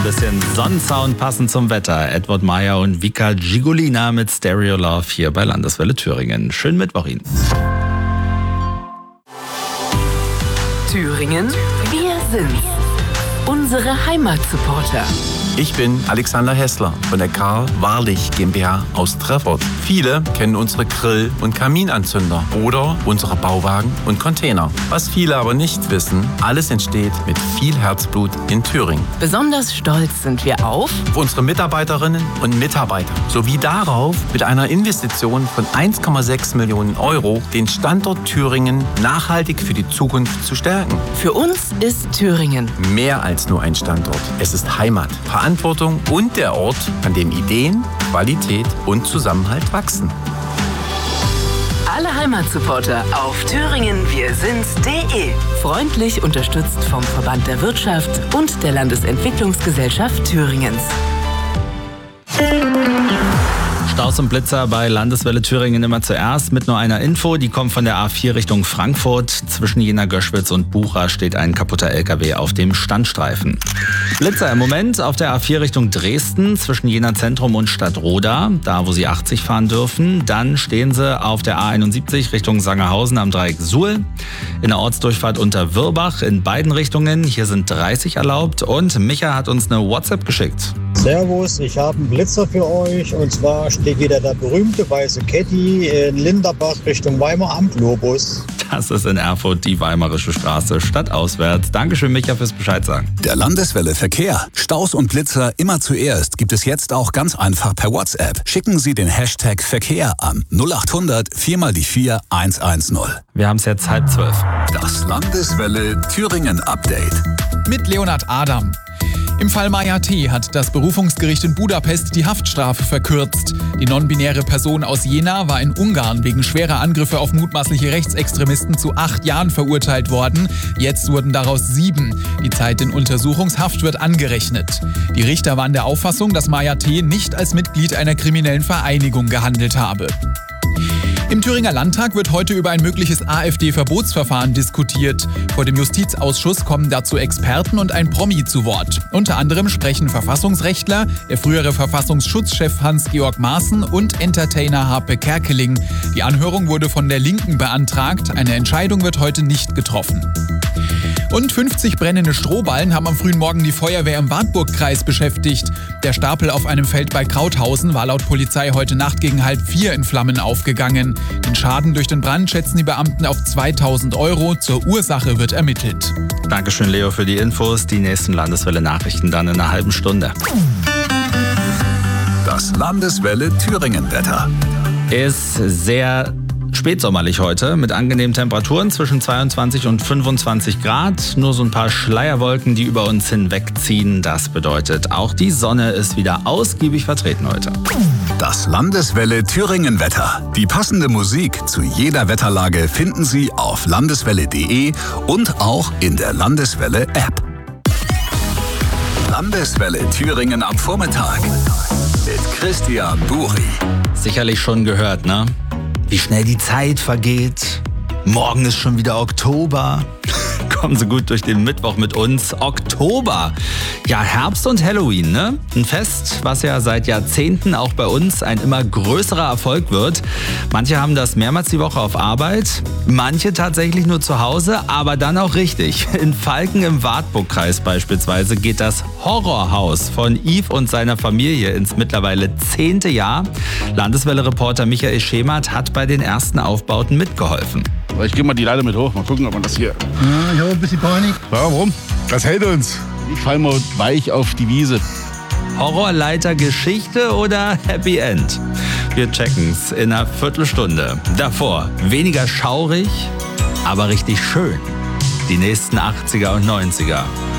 bisschen Sonnensound passend zum Wetter. Edward Meyer und Vika Gigolina mit Stereo Love hier bei Landeswelle Thüringen. Schönen Mittwoch Ihnen. Thüringen, wir sind's. Unsere Heimatsupporter. Ich bin Alexander Hessler von der Karl Wahrlich GmbH aus Treffort. Viele kennen unsere Grill- und Kaminanzünder oder unsere Bauwagen und Container. Was viele aber nicht wissen, alles entsteht mit viel Herzblut in Thüringen. Besonders stolz sind wir auf Unsere Mitarbeiterinnen und Mitarbeiter sowie darauf, mit einer Investition von 1,6 Millionen Euro den Standort Thüringen nachhaltig für die Zukunft zu stärken. Für uns ist Thüringen Mehr als nur ein Standort. Es ist Heimat, Verantwortung und der Ort, an dem Ideen, Qualität und Zusammenhalt wachsen. Alle Heimatsupporter auf thüringenwirsind's.de. Freundlich unterstützt vom Verband der Wirtschaft und der Landesentwicklungsgesellschaft Thüringens. Staus und Blitzer bei Landeswelle Thüringen immer zuerst mit nur einer Info. Die kommt von der A4 Richtung Frankfurt. Zwischen Jena, Göschwitz und Bucha steht ein kaputter LKW auf dem Standstreifen. Blitzer im Moment auf der A4 Richtung Dresden zwischen Jena Zentrum und Stadtroda, da wo Sie 80 fahren dürfen. Dann stehen Sie auf der A71 Richtung Sangerhausen am Dreieck Suhl. In der Ortsdurchfahrt unter Wirbach in beiden Richtungen. Hier sind 30 erlaubt und Micha hat uns eine WhatsApp geschickt. Servus, ich habe einen Blitzer für euch und zwar steht wieder der berühmte weiße Caddy in Linderbach Richtung Weimar am Globus. Das ist in Erfurt die Weimarische Straße, stadtauswärts. Dankeschön, Micha, fürs Bescheid sagen. Der Landeswelle Verkehr. Staus und Blitzer immer zuerst gibt es jetzt auch ganz einfach per WhatsApp. Schicken Sie den Hashtag Verkehr an 0800 4x4 110. Wir haben es jetzt 11:30. Das Landeswelle Thüringen Update. Mit Leonhard Adam. Im Fall Maja T. hat das Berufungsgericht in Budapest die Haftstrafe verkürzt. Die non-binäre Person aus Jena war in Ungarn wegen schwerer Angriffe auf mutmaßliche Rechtsextremisten zu 8 Jahren verurteilt worden. Jetzt wurden daraus 7. Die Zeit in Untersuchungshaft wird angerechnet. Die Richter waren der Auffassung, dass Maja T. nicht als Mitglied einer kriminellen Vereinigung gehandelt habe. Im Thüringer Landtag wird heute über ein mögliches AfD-Verbotsverfahren diskutiert. Vor dem Justizausschuss kommen dazu Experten und ein Promi zu Wort. Unter anderem sprechen Verfassungsrechtler, der frühere Verfassungsschutzchef Hans-Georg Maaßen und Entertainer Harpe Kerkeling. Die Anhörung wurde von der Linken beantragt. Eine Entscheidung wird heute nicht getroffen. Und 50 brennende Strohballen haben am frühen Morgen die Feuerwehr im Wartburgkreis beschäftigt. Der Stapel auf einem Feld bei Krauthausen war laut Polizei heute Nacht gegen 3:30 in Flammen aufgegangen. Den Schaden durch den Brand schätzen die Beamten auf 2.000 Euro. Zur Ursache wird ermittelt. Dankeschön, Leo, für die Infos. Die nächsten Landeswelle-Nachrichten dann in einer halben Stunde. Das Landeswelle Thüringen Wetter. Ist sehr spätsommerlich heute mit angenehmen Temperaturen zwischen 22 und 25 Grad. Nur so ein paar Schleierwolken, die über uns hinwegziehen. Das bedeutet, auch die Sonne ist wieder ausgiebig vertreten heute. Das Landeswelle Thüringen Wetter. Die passende Musik zu jeder Wetterlage finden Sie auf landeswelle.de und auch in der Landeswelle App. Landeswelle Thüringen am Vormittag mit Christian Buri. Sicherlich schon gehört, ne? Wie schnell die Zeit vergeht. Morgen ist schon wieder Oktober. Kommen Sie gut durch den Mittwoch mit uns. Oktober. Ja, Herbst und Halloween, ne? Ein Fest, was ja seit Jahrzehnten auch bei uns ein immer größerer Erfolg wird. Manche haben das mehrmals die Woche auf Arbeit, manche tatsächlich nur zu Hause, aber dann auch richtig. In Falken im Wartburgkreis beispielsweise geht das Horrorhaus von Yves und seiner Familie ins mittlerweile 10. Jahr. Landeswelle-Reporter Michael Schemert hat bei den ersten Aufbauten mitgeholfen. Ich gehe mal die Leiter mit hoch, mal gucken, ob man das hier... Ja, ich habe ein bisschen Panik. Warum? Das hält uns. Ich fall mal weich auf die Wiese. Horrorleiter Geschichte oder Happy End? Wir checken's in einer Viertelstunde. Davor weniger schaurig, aber richtig schön. Die nächsten 80er und 90er.